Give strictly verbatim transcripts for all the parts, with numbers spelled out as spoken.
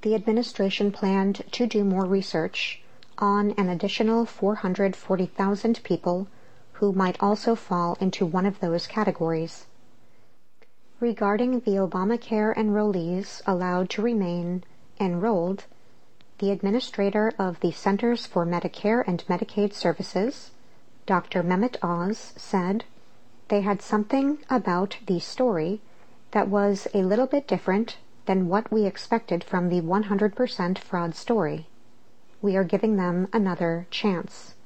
the administration planned to do more research on an additional four hundred forty thousand people who might also fall into one of those categories. Regarding the Obamacare enrollees allowed to remain enrolled, the administrator of the Centers for Medicare and Medicaid Services, Doctor Mehmet Oz, said they had something about the story that was a little bit different than what we expected from the one hundred percent fraud story. We are giving them another chance.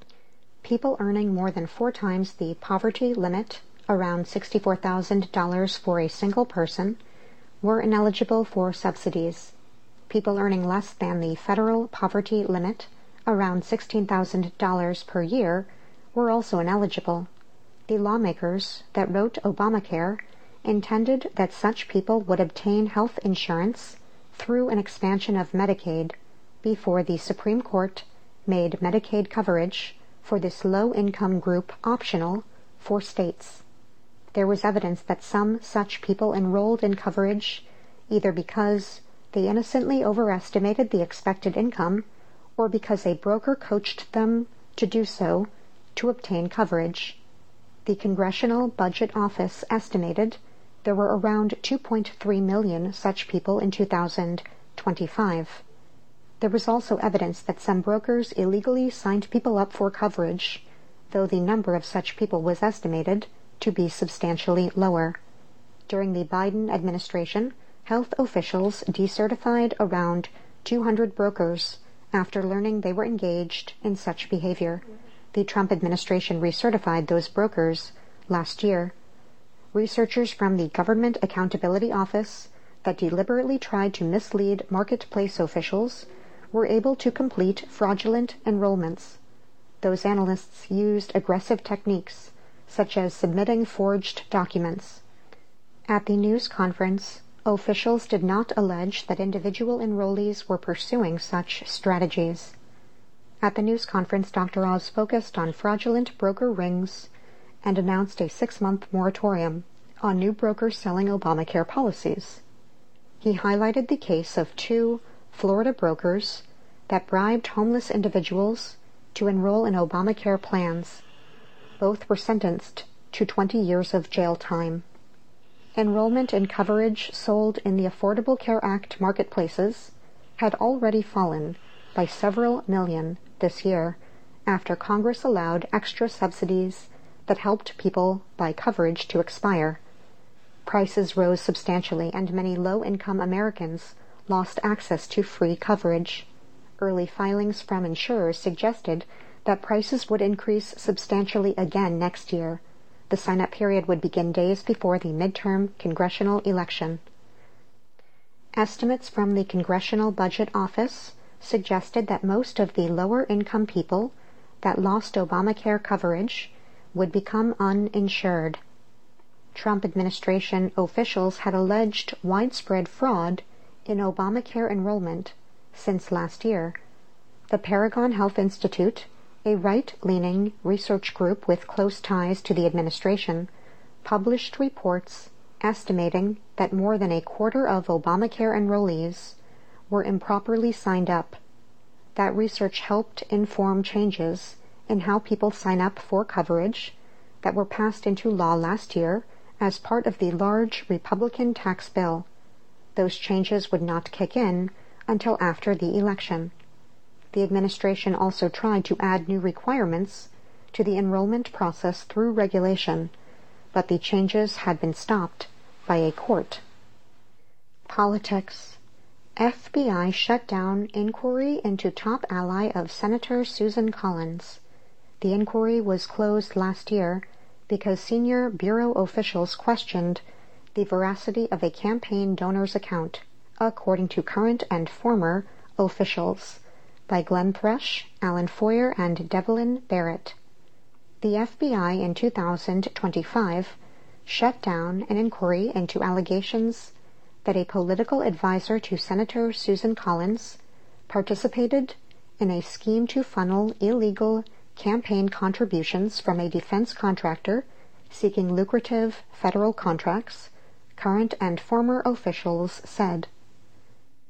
People earning more than four times the poverty limit, around sixty-four thousand dollars for a single person, were ineligible for subsidies. People earning less than the federal poverty limit, around sixteen thousand dollars per year, were also ineligible. The lawmakers that wrote Obamacare intended that such people would obtain health insurance through an expansion of Medicaid before the Supreme Court made Medicaid coverage for this low-income group optional for states. There was evidence that some such people enrolled in coverage either because they innocently overestimated the expected income or because a broker coached them to do so to obtain coverage. The Congressional Budget Office estimated there were around two point three million such people in two thousand twenty-five. There was also evidence that some brokers illegally signed people up for coverage, though the number of such people was estimated to be substantially lower. During the Biden administration, health officials decertified around two hundred brokers after learning they were engaged in such behavior. The Trump administration recertified those brokers last year. Researchers from the Government Accountability Office that deliberately tried to mislead marketplace officials were able to complete fraudulent enrollments. Those analysts used aggressive techniques, such as submitting forged documents. At the news conference, officials did not allege that individual enrollees were pursuing such strategies. At the news conference, Doctor Oz focused on fraudulent broker rings and announced a six-month moratorium on new brokers selling Obamacare policies. He highlighted the case of two Florida brokers that bribed homeless individuals to enroll in Obamacare plans. Both were sentenced to twenty years of jail time. Enrollment in coverage sold in the Affordable Care Act marketplaces had already fallen by several million this year after Congress allowed extra subsidies that helped people buy coverage to expire. Prices rose substantially and many low-income Americans lost access to free coverage. Early filings from insurers suggested that prices would increase substantially again next year. The sign-up period would begin days before the midterm congressional election. Estimates from the Congressional Budget Office suggested that most of the lower-income people that lost Obamacare coverage would become uninsured. Trump administration officials had alleged widespread fraud in Obamacare enrollment since last year. The Paragon Health Institute, a right-leaning research group with close ties to the administration, published reports estimating that more than a quarter of Obamacare enrollees were improperly signed up. That research helped inform changes in how people sign up for coverage that were passed into law last year as part of the large Republican tax bill. Those changes would not kick in until after the election. The administration also tried to add new requirements to the enrollment process through regulation, but the changes had been stopped by a court. Politics. F B I shut down inquiry into top ally of Senator Susan Collins. The inquiry was closed last year because senior bureau officials questioned the veracity of a campaign donor's account, according to current and former officials, by Glenn Thresh, Alan Foyer, and Devlin Barrett. The F B I in two thousand twenty-five shut down an inquiry into allegations that a political advisor to Senator Susan Collins participated in a scheme to funnel illegal campaign contributions from a defense contractor seeking lucrative federal contracts, current and former officials said.